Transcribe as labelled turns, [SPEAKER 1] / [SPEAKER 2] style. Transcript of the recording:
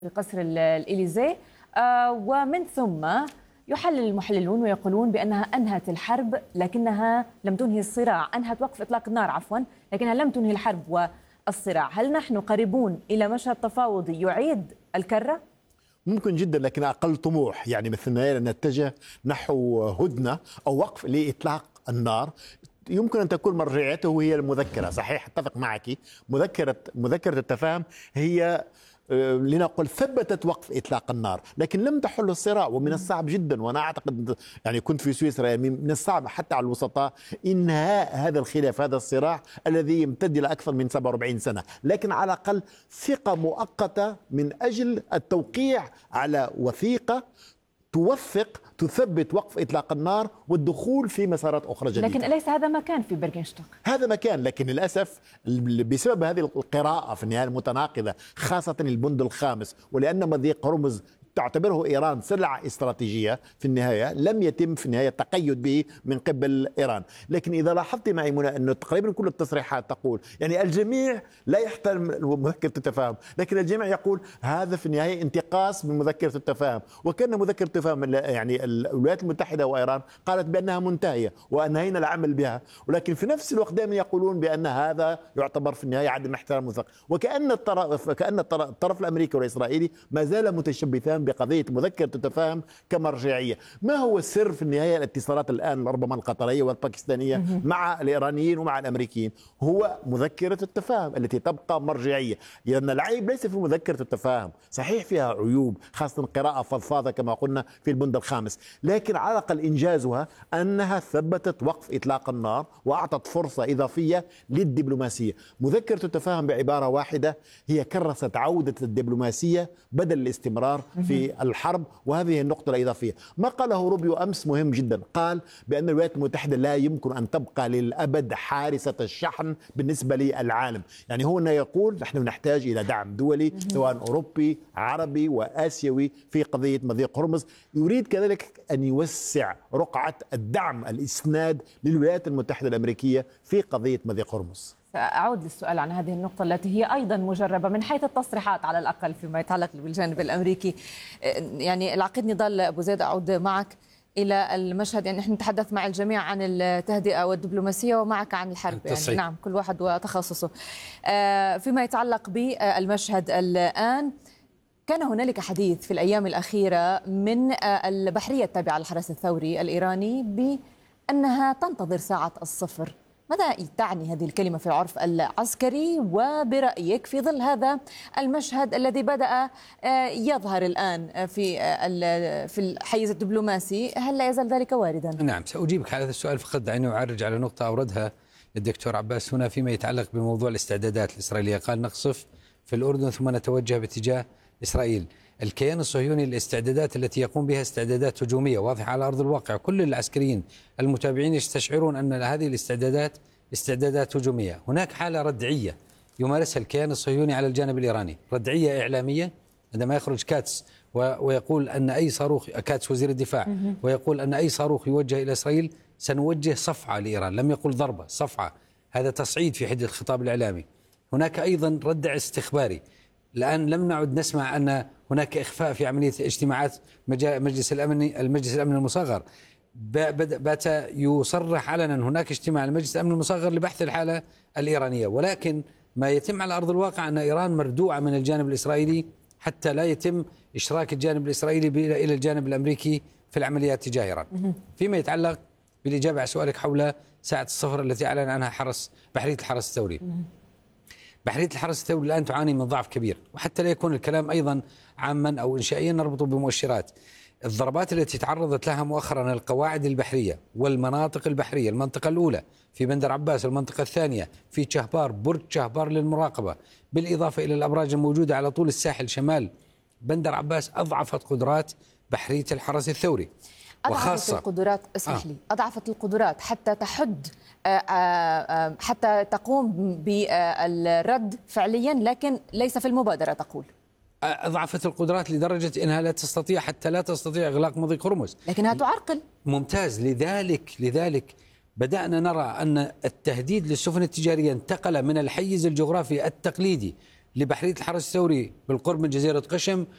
[SPEAKER 1] في قصر الإليزيه. ومن ثم يحلل المحللون ويقولون بأنها أنهت الحرب لكنها لم تنهي الصراع، أنهت وقف إطلاق النار عفوا لكنها لم تنهي الحرب والصراع. هل نحن قريبون إلى مشهد تفاوضي يعيد الكرة؟
[SPEAKER 2] ممكن جدا، لكن أقل طموح. يعني مثلنا نتجه نحو هدنة أو وقف لإطلاق النار. يمكن أن تكون مرجعيته هي المذكرة. صحيح، أتفق معك، مذكرة التفاهم هي لنقل ثبتت وقف إطلاق النار لكن لم تحل الصراع. ومن الصعب جدا، وأنا أعتقد يعني كنت في سويسرا، يعني من الصعب حتى على الوسطاء إنهاء هذا الخلاف، هذا الصراع الذي يمتد إلى أكثر من 47 سنة. لكن على الأقل ثقة مؤقتة من أجل التوقيع على وثيقة تثبت وقف إطلاق النار والدخول في مسارات أخرى جديدة.
[SPEAKER 1] لكن أليس هذا مكان في برغنشتوك؟
[SPEAKER 2] هذا مكان، لكن للأسف بسبب هذه القراءة في النهاية المتناقضة، خاصة البند الخامس، ولأن مضيق هرمز تعتبره إيران سلعة استراتيجية في النهاية، لم يتم في النهاية التقيد به من قبل إيران. لكن إذا لاحظت معي منى أنه تقريبا كل التصريحات تقول يعني الجميع لا يحترم مذكرة التفاهم، لكن الجميع يقول هذا في النهاية انتقاص من مذكرة التفاهم. وكان مذكرة التفاهم يعني الولايات المتحدة وإيران قالت بأنها منتهية وأنهينا العمل بها، ولكن في نفس الوقت دائما يقولون بأن هذا يعتبر في النهاية عدم احترام الموثق. وكأن الطرف الأمريكي والإسرائيلي ما زال متشبثان بقضية مذكرة التفاهم كمرجعية. ما هو السر في النهاية الاتصالات الآن ربما القطرية والباكستانية مع الإيرانيين ومع الأمريكيين؟ هو مذكرة التفاهم التي تبقى مرجعية، لأن العيب ليس في مذكرة التفاهم، صحيح فيها عيوب خاصة قراءة فضفاضة كما قلنا في البند الخامس، لكن على الأقل إنجازها أنها ثبتت وقف إطلاق النار وأعطت فرصة إضافية للدبلوماسية. مذكرة التفاهم بعبارة واحدة هي كرست عودة الدبلوماسية بدل الاستمرار في الحرب. وهذه النقطة الإضافية. ما قاله روبيو أمس مهم جدا، قال بأن الولايات المتحدة لا يمكن أن تبقى للأبد حارسة الشحن بالنسبة للعالم. يعني هو أنه يقول نحن نحتاج إلى دعم دولي سواء أوروبي عربي وآسيوي في قضية مضيق هرمز. يريد كذلك أن يوسع رقعة الدعم الإسناد للولايات المتحدة الأمريكية في قضية مضيق هرمز.
[SPEAKER 1] سأعود للسؤال عن هذه النقطة التي هي أيضا مجربة من حيث التصريحات على الأقل فيما يتعلق بالجانب الأمريكي. يعني العقيد نضال أبو زيد، أعود معك إلى المشهد. يعني نحن نتحدث مع الجميع عن التهدئة والدبلوماسية ومعك عن الحرب، يعني نعم كل واحد وتخصصه. فيما يتعلق بالمشهد الآن، كان هنالك حديث في الأيام الأخيرة من البحرية التابعة للحرس الثوري الإيراني بأنها تنتظر ساعة الصفر. ماذا تعني هذه الكلمة في العرف العسكري؟ وبرأيك في ظل هذا المشهد الذي بدأ يظهر الآن في الحيز الدبلوماسي، هل لا يزال ذلك واردا؟
[SPEAKER 3] نعم، سأجيبك على هذا السؤال، فقط دعني أعرج على نقطة أوردها الدكتور عباس هنا فيما يتعلق بموضوع الاستعدادات الإسرائيلية. قال نقصف في الأردن ثم نتوجه باتجاه إسرائيل. الكيان الصهيوني الاستعدادات التي يقوم بها استعدادات هجومية واضحة على أرض الواقع. كل العسكريين المتابعين يستشعرون أن هذه الاستعدادات استعدادات هجومية. هناك حالة ردعية يمارسها الكيان الصهيوني على الجانب الإيراني، ردعية إعلامية، عندما يخرج كاتس ويقول أن أي صاروخ، كاتس وزير الدفاع، ويقول أن أي صاروخ يوجه إلى إسرائيل سنوجه صفعة لإيران، لم يقل ضربة، صفعة. هذا تصعيد في حدة الخطاب الإعلامي. هناك أيضا ردع استخباري. الآن لم نعد نسمع أن هناك إخفاء في عملية اجتماعات مجلس الأمن المصغر. بات يصرح علنا هناك اجتماع لمجلس الأمن المصغر لبحث الحالة الإيرانية، ولكن ما يتم على أرض الواقع أن إيران مردوعة من الجانب الإسرائيلي حتى لا يتم إشراك الجانب الإسرائيلي إلى الجانب الأمريكي في العمليات تجاه إيران. فيما يتعلق بالإجابة على سؤالك حول ساعة الصفر التي أعلن عنها بحرية الحرس الثوري، بحرية الحرس الثوري الآن تعاني من ضعف كبير. وحتى لا يكون الكلام أيضا عاما أو إنشائيا نربطه بمؤشرات. الضربات التي تعرضت لها مؤخرا القواعد البحرية والمناطق البحرية، المنطقة الأولى في بندر عباس، المنطقة الثانية في شهبار، برج شهبار للمراقبة، بالإضافة إلى الأبراج الموجودة على طول الساحل شمال بندر عباس، أضعفت قدرات بحرية الحرس الثوري.
[SPEAKER 1] أضعفت القدرات، اسمح لي، أضعفت القدرات حتى تحد حتى تقوم بالرد فعليا، لكن ليس في المبادرة تقول.
[SPEAKER 3] أضعفت القدرات لدرجة أنها لا تستطيع، حتى لا تستطيع إغلاق مضيق هرمز،
[SPEAKER 1] لكنها تعرقل.
[SPEAKER 3] ممتاز. لذلك بدأنا نرى أن التهديد للسفن التجارية انتقل من الحيز الجغرافي التقليدي لبحرية الحرس الثوري بالقرب من جزيرة قشم